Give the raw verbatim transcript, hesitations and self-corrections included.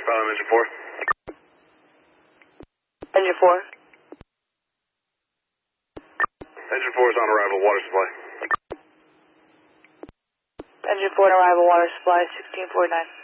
Pilot Engine four. Engine four. Engine four is on arrival, water supply. Engine four on arrival, water supply, sixteen forty-nine.